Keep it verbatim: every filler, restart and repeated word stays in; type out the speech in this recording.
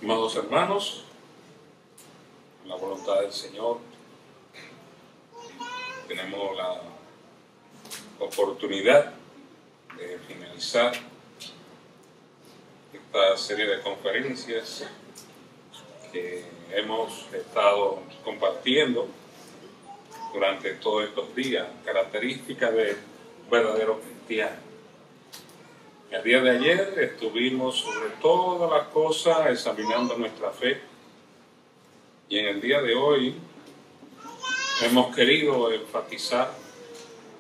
Amados hermanos, en la voluntad del Señor, tenemos la oportunidad de finalizar esta serie de conferencias que hemos estado compartiendo durante todos estos días, características de un verdadero cristiano. El día de ayer estuvimos sobre todas las cosas examinando nuestra fe, y en el día de hoy hemos querido enfatizar